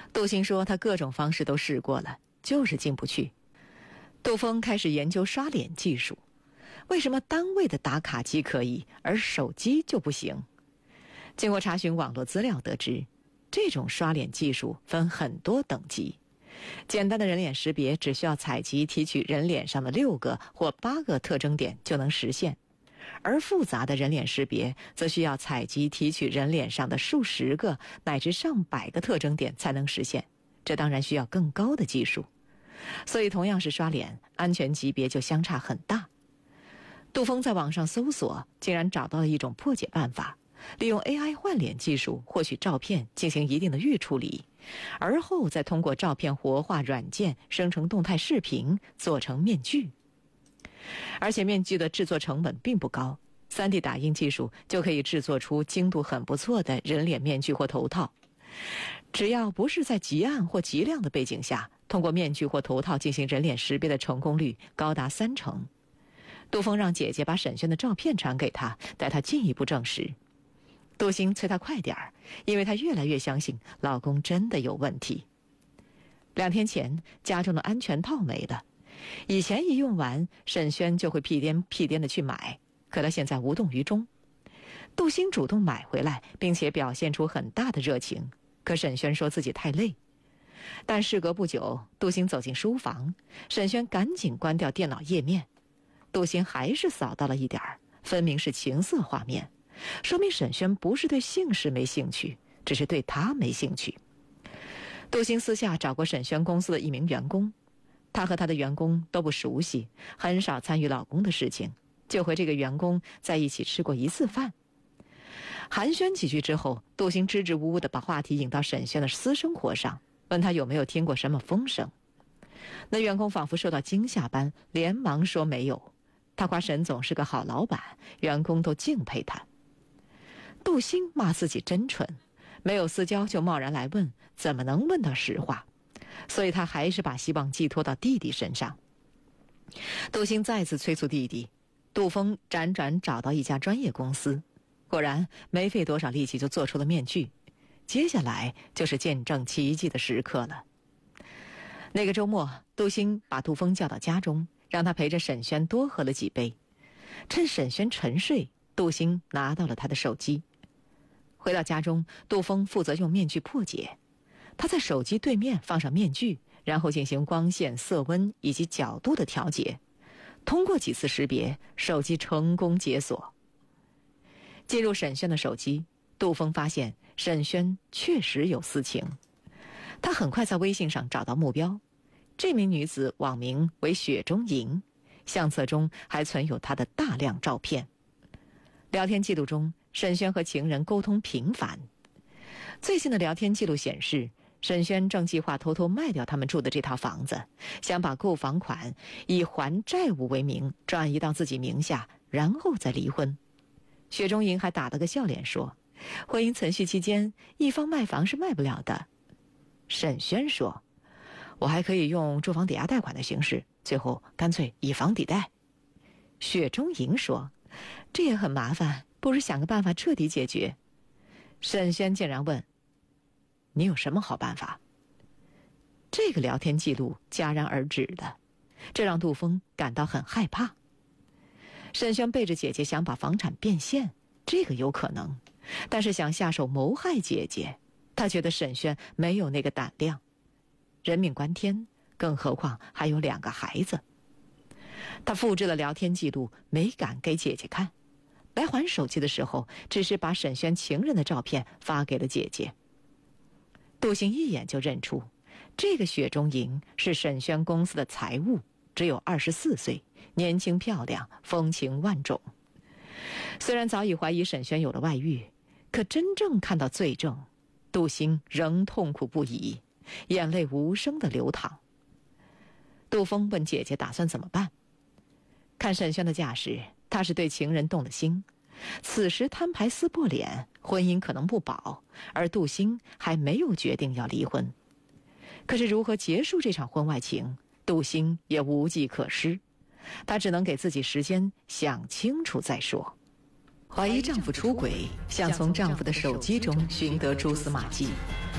杜兴说他各种方式都试过了，就是进不去。杜峰开始研究刷脸技术，为什么单位的打卡机可以，而手机就不行？经过查询网络资料得知，这种刷脸技术分很多等级。简单的人脸识别只需要采集提取人脸上的6个或8个特征点就能实现，而复杂的人脸识别则需要采集提取人脸上的数十个乃至上百个特征点才能实现，这当然需要更高的技术。所以同样是刷脸，安全级别就相差很大。杜峰在网上搜索，竟然找到了一种破解办法，利用 AI 换脸技术获取照片进行一定的预处理，而后再通过照片活化软件生成动态视频，做成面具。而且面具的制作成本并不高， 3D 打印技术就可以制作出精度很不错的人脸面具或头套。只要不是在极暗或极亮的背景下，通过面具或头套进行人脸识别的成功率高达30%。杜峰让姐姐把沈轩的照片传给他，带他进一步证实。杜兴催他快点儿，因为他越来越相信老公真的有问题。2天前，家中的安全套没了，以前一用完，沈轩就会屁颠的去买，可他现在无动于衷。杜兴主动买回来，并且表现出很大的热情，可沈轩说自己太累。但事隔不久，杜兴走进书房，沈轩赶紧关掉电脑页面，杜兴还是扫到了一点，分明是情色画面，说明沈轩不是对性事没兴趣，只是对他没兴趣。杜兴私下找过沈轩公司的一名员工，他和他的员工都不熟悉，很少参与老公的事情，就和这个员工在一起吃过1次饭。寒暄几句之后，杜兴支支吾吾地把话题引到沈轩的私生活上，问他有没有听过什么风声。那员工仿佛受到惊吓般，连忙说没有。他夸沈总是个好老板，员工都敬佩他。杜兴骂自己真蠢，没有私交就贸然来问，怎么能问到实话？所以他还是把希望寄托到弟弟身上。杜兴再次催促弟弟，杜峰辗转找到一家专业公司，果然没费多少力气就做出了面具。接下来就是见证奇迹的时刻了。那个周末，杜兴把杜峰叫到家中，让他陪着沈轩多喝了几杯。趁沈轩沉睡，杜兴拿到了他的手机。回到家中，杜峰负责用面具破解。他在手机对面放上面具，然后进行光线、色温以及角度的调节。通过几次识别，手机成功解锁。进入沈轩的手机，杜峰发现沈轩确实有私情。他很快在微信上找到目标，这名女子网名为雪中银，相册中还存有她的大量照片。聊天记录中，沈轩和情人沟通频繁。最新的聊天记录显示，沈轩正计划偷偷卖掉他们住的这套房子，想把购房款以还债务为名转移到自己名下，然后再离婚。雪中银还打了个笑脸说，婚姻存续期间，一方卖房是卖不了的。沈轩说，我还可以用住房抵押贷款的形式，最后干脆以房抵贷。雪中银说，这也很麻烦，不如想个办法彻底解决。沈轩竟然问，你有什么好办法？这个聊天记录戛然而止了，这让杜峰感到很害怕。沈轩背着姐姐想把房产变现，这个有可能，但是想下手谋害姐姐，他觉得沈轩没有那个胆量。人命关天，更何况还有2个孩子。他复制了聊天记录，没敢给姐姐看。来还手机的时候，只是把沈轩情人的照片发给了姐姐。杜兴一眼就认出，这个雪中银是沈轩公司的财务，只有24岁，年轻漂亮，风情万种。虽然早已怀疑沈轩有了外遇，可真正看到罪证，杜兴仍痛苦不已，眼泪无声地流淌。杜峰问姐姐打算怎么办。看沈轩的架势，他是对情人动了心，此时摊牌撕破脸，婚姻可能不保，而杜兴还没有决定要离婚。可是如何结束这场婚外情，杜兴也无计可施，她只能给自己时间想清楚再说。怀疑丈夫出轨，想从丈夫的手机中寻得蛛丝马迹，